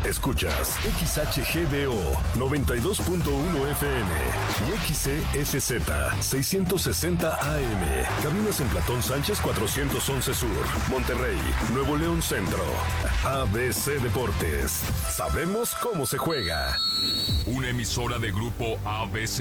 Escuchas XHGBO 92.1 FM y XESZ 660 AM. Cabinas en Platón Sánchez 411 Sur, Monterrey, Nuevo León Centro. ABC Deportes. Sabemos cómo se juega. Una emisora de Grupo ABC.